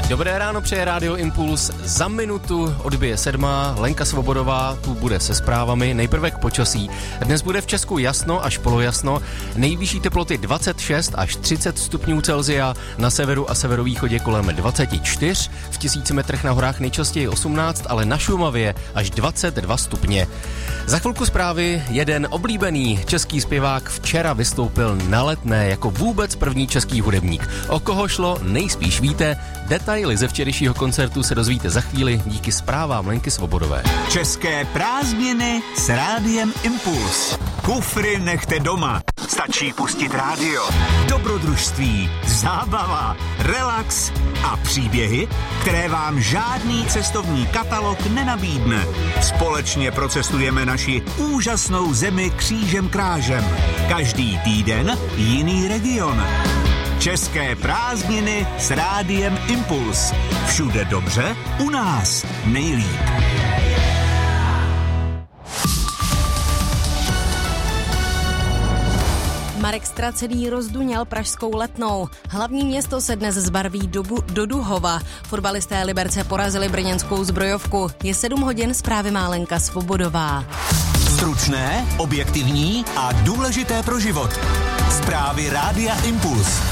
Dobré ráno, přeje Rádio Impuls. Za minutu odbije 7. Lenka Svobodová tu bude se zprávami. Nejprve k počasí. Dnes bude v Česku jasno až polojasno. Nejvyšší teploty 26 až 30 stupňů Celsia. Na severu a severovýchodě kolem 24. V 1000 metrech na horách nejčastěji 18, ale na Šumavě až 22 stupně. Za chvilku zprávy. Jeden oblíbený český zpěvák včera vystoupil na Letné jako vůbec první český hudebník. O koho šlo, nejspíš víte. Detaily ze včerejšího koncertu se dozvíte za chvíli díky zprávám Lenky Svobodové. České prázdniny s Rádiem Impuls. Kufry nechte doma. Stačí pustit rádio. Dobrodružství, zábava, relax a příběhy, které vám žádný cestovní katalog nenabídne. Společně procestujeme naši úžasnou zemi křížem krážem. Každý týden jiný region. České prázdniny s Rádiem Impuls. Všude dobře, u nás nejlíp. Marek Stracený rozduněl pražskou Letnou. Hlavní město se dnes zbarví do Duhova. Fotbalisté Liberce porazili brněnskou Zbrojovku. Je 7 hodin, zprávy má Lenka Svobodová. Stručné, objektivní a důležité pro život. Zprávy Rádia Impuls.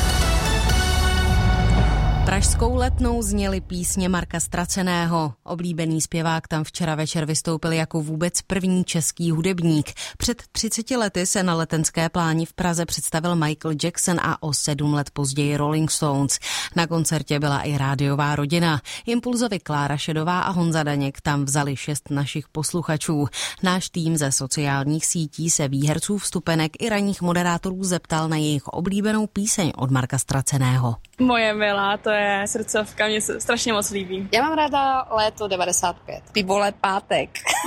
Pražskou Letnou zněly písně Marka Straceného. Oblíbený zpěvák tam včera večer vystoupil jako vůbec první český hudebník. Před 30 lety se na Letenské pláni v Praze představil Michael Jackson a o 7 let později Rolling Stones. Na koncertě byla i rádiová rodina. Impulzovi Klára Šedová a Honza Daněk tam vzali 6 našich posluchačů. Náš tým ze sociálních sítí se výherců vstupenek i ranních moderátorů zeptal na jejich oblíbenou píseň od Marka Straceného. Moje milá, to je srdcovka, mě se strašně moc líbí. Já mám ráda Léto 95. Ty vole, pátek.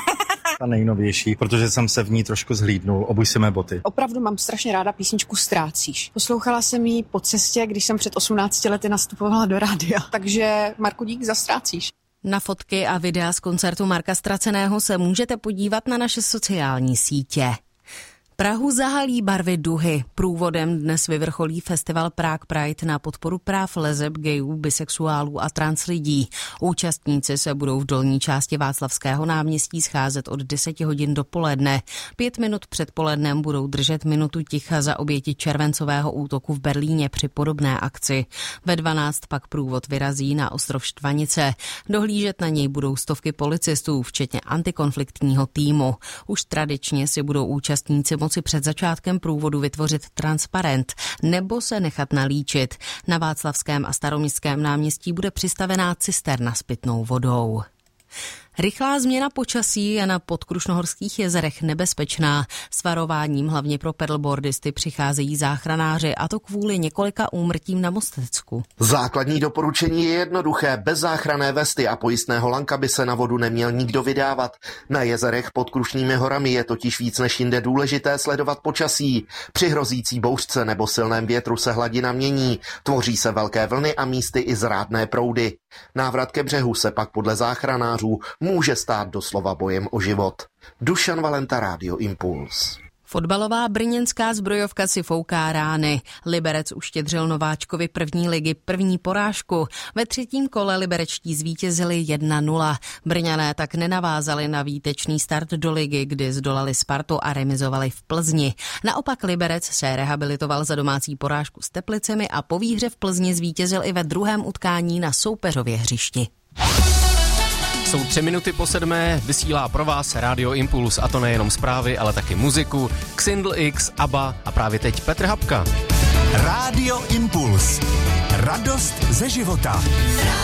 Ta nejnovější, protože jsem se v ní trošku zhlídnul. Obuj si mé boty. Opravdu mám strašně ráda písničku Ztrácíš. Poslouchala jsem ji po cestě, když jsem před 18 lety nastupovala do rádia. Takže Marku, dík za Ztrácíš. Na fotky a videa z koncertu Marka Straceného se můžete podívat na naše sociální sítě. Prahu zahalí barvy duhy. Průvodem dnes vyvrcholí festival Prague Pride na podporu práv leseb, gayů, bisexuálů a trans lidí. Účastníci se budou v dolní části Václavského náměstí scházet od 10 hodin dopoledne. 5 minut před polednem budou držet minutu ticha za oběti červencového útoku v Berlíně při podobné akci. Ve 12 pak průvod vyrazí na ostrov Štvanice. Dohlížet na něj budou stovky policistů, včetně antikonfliktního týmu. Už tradičně si budou účastníci moci před začátkem průvodu vytvořit transparent nebo se nechat nalíčit. Na Václavském a Staroměstském náměstí bude přistavená cisterna s pitnou vodou. Rychlá změna počasí je na podkrušnohorských jezerech nebezpečná. S varováním hlavně pro pedalboardisty přicházejí záchranáři, a to kvůli několika úmrtím na Mostecku. Základní doporučení je jednoduché. Bez záchranné vesty a pojistného lanka by se na vodu neměl nikdo vydávat. Na jezerech pod Krušnými horami je totiž víc než jinde důležité sledovat počasí. Při hrozící bouřce nebo silném větru se hladina mění. Tvoří se velké vlny a místy i zrádné proudy. Návrat ke břehu se pak podle záchranářů může stát doslova bojem o život. Dušan Valenta, Rádio Impuls. Fotbalová brněnská Zbrojovka si fouká rány. Liberec uštědřil nováčkovi první ligy první porážku. Ve 3. kole liberečtí zvítězili 1-0. Brňané tak nenavázali na výtečný start do ligy, kdy zdolali Spartu a remizovali v Plzni. Naopak Liberec se rehabilitoval za domácí porážku s Teplicemi a po výhře v Plzni zvítězil i ve druhém utkání na soupeřově hřišti. Jsou 3 minuty po 7, vysílá pro vás Rádio Impuls, a to nejenom zprávy, ale taky muziku, Xindl X, ABBA a právě teď Petr Habka. Rádio Impuls. Radost ze života.